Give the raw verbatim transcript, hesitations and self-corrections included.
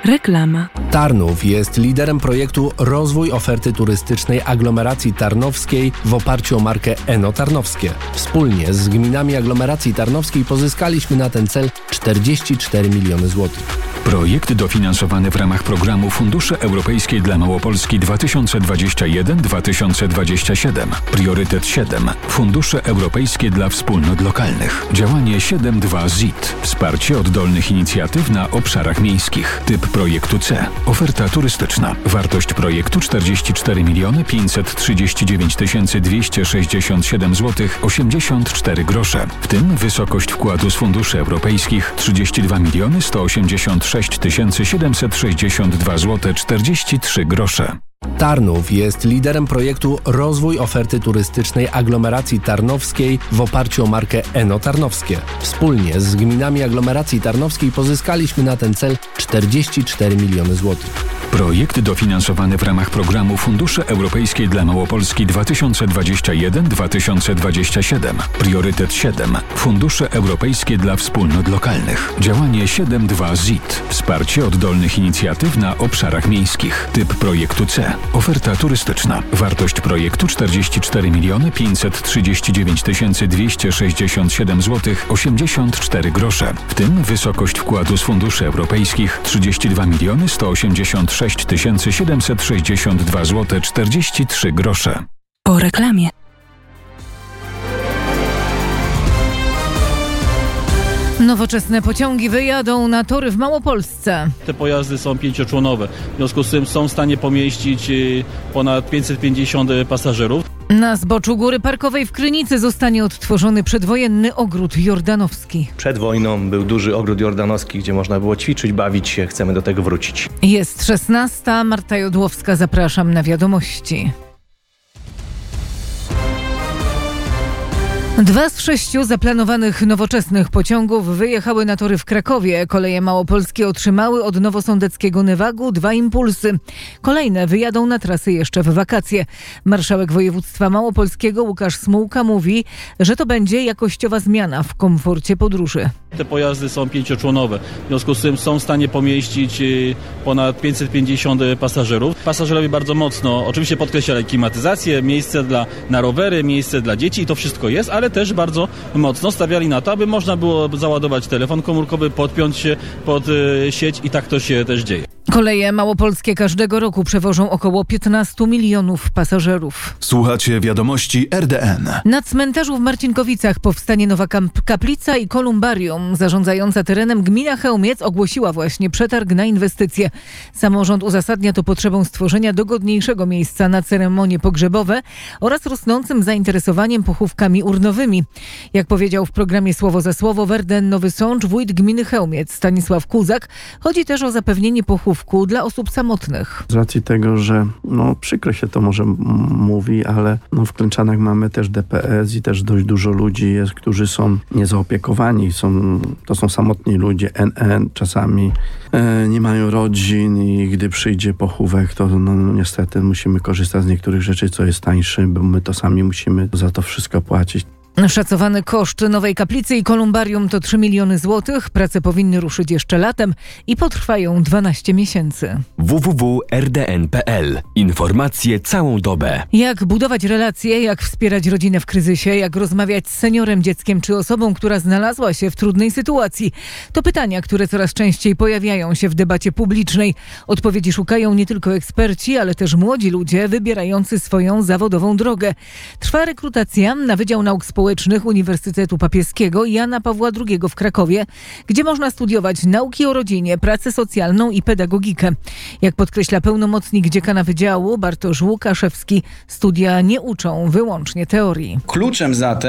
Reklama. Tarnów jest liderem projektu Rozwój oferty turystycznej aglomeracji tarnowskiej w oparciu o markę Eno Tarnowskie. Wspólnie z gminami aglomeracji tarnowskiej pozyskaliśmy na ten cel czterdzieści cztery miliony złotych. Projekt dofinansowany w ramach programu Fundusze Europejskie dla Małopolski dwa tysiące dwadzieścia jeden do dwa tysiące dwudziestego siódmego. Priorytet siedem. Fundusze Europejskie dla Wspólnot Lokalnych. Działanie siedem dwa Z I T. Wsparcie oddolnych inicjatyw na obszarach miejskich. Typ projektu C. Oferta turystyczna. Wartość projektu czterdzieści cztery miliony pięćset trzydzieści dziewięć tysięcy dwieście sześćdziesiąt siedem złotych osiemdziesiąt cztery grosze. W tym wysokość wkładu z funduszy europejskich trzydzieści dwa miliony sto osiemdziesiąt sześć tysięcy siedemset sześćdziesiąt dwa złote czterdzieści trzy grosze. Tarnów jest liderem projektu Rozwój oferty turystycznej aglomeracji tarnowskiej w oparciu o markę Eno Tarnowskie. Wspólnie z gminami aglomeracji tarnowskiej pozyskaliśmy na ten cel czterdzieści cztery miliony złotych. Projekt dofinansowany w ramach programu Fundusze Europejskie dla Małopolski dwa tysiące dwadzieścia jeden do dwa tysiące dwudziestego siódmego. Priorytet siedem. Fundusze Europejskie dla Wspólnot Lokalnych. Działanie siedem dwa Z I T. Wsparcie oddolnych inicjatyw na obszarach miejskich. Typ projektu C. Oferta turystyczna. Wartość projektu czterdzieści cztery miliony pięćset trzydzieści dziewięć tysięcy dwieście sześćdziesiąt siedem złotych osiemdziesiąt cztery grosze. W tym wysokość wkładu z funduszy europejskich trzydzieści dwa miliony sto osiemdziesiąt sześć tysięcy siedemset sześćdziesiąt dwa złote czterdzieści trzy grosze. Po reklamie. Nowoczesne pociągi wyjadą na tory w Małopolsce. Te pojazdy są pięcioczłonowe, w związku z tym są w stanie pomieścić ponad pięćset pięćdziesiąt pasażerów. Na zboczu Góry Parkowej w Krynicy zostanie odtworzony przedwojenny ogród jordanowski. Przed wojną był duży ogród jordanowski, gdzie można było ćwiczyć, bawić się. Chcemy do tego wrócić. Jest szesnasta. Marta Jodłowska, zapraszam na wiadomości. Dwa z sześciu zaplanowanych nowoczesnych pociągów wyjechały na tory w Krakowie. Koleje małopolskie otrzymały od nowosądeckiego Newagu dwa impulsy. Kolejne wyjadą na trasy jeszcze w wakacje. Marszałek województwa małopolskiego Łukasz Smułka mówi, że to będzie jakościowa zmiana w komforcie podróży. Te pojazdy są pięcioczłonowe, w związku z tym są w stanie pomieścić ponad pięćset pięćdziesiąt pasażerów. Pasażerowie bardzo mocno oczywiście podkreślali klimatyzację, miejsce dla, na rowery, miejsce dla dzieci i to wszystko jest, ale też bardzo mocno stawiali na to, aby można było załadować telefon komórkowy, podpiąć się pod y, sieć i tak to się też dzieje. Koleje małopolskie każdego roku przewożą około piętnaście milionów pasażerów. Słuchacie wiadomości R D N. Na cmentarzu w Marcinkowicach powstanie nowa kaplica i kolumbarium. Zarządzająca terenem gmina Chełmiec ogłosiła właśnie przetarg na inwestycje. Samorząd uzasadnia to potrzebą stworzenia dogodniejszego miejsca na ceremonie pogrzebowe oraz rosnącym zainteresowaniem pochówkami urnowymi. Jak powiedział w programie Słowo za Słowo w R D N Nowy Sącz wójt gminy Chełmiec Stanisław Kuzak, chodzi też o zapewnienie pochówku dla osób samotnych. Z racji tego, że no przykro się to może m- mówi, ale no w Klęczanach mamy też D P S i też dość dużo ludzi jest, którzy są niezaopiekowani. Są, to są samotni ludzie, N N czasami e, nie mają rodzin i gdy przyjdzie pochówek, to no, niestety musimy korzystać z niektórych rzeczy, co jest tańsze, bo my to sami musimy za to wszystko płacić. Szacowany koszt nowej kaplicy i kolumbarium to trzy miliony złotych. Prace powinny ruszyć jeszcze latem i potrwają dwanaście miesięcy. w w w kropka r d n kropka p l. Informacje całą dobę. Jak budować relacje, jak wspierać rodzinę w kryzysie, jak rozmawiać z seniorem, dzieckiem czy osobą, która znalazła się w trudnej sytuacji. To pytania, które coraz częściej pojawiają się w debacie publicznej. Odpowiedzi szukają nie tylko eksperci, ale też młodzi ludzie wybierający swoją zawodową drogę. Trwa rekrutacja na Wydział Nauk Społecznych Uniwersytetu Papieskiego Jana Pawła drugiego w Krakowie, gdzie można studiować nauki o rodzinie, pracę socjalną i pedagogikę. Jak podkreśla pełnomocnik dziekana wydziału Bartosz Łukaszewski, studia nie uczą wyłącznie teorii. Kluczem zatem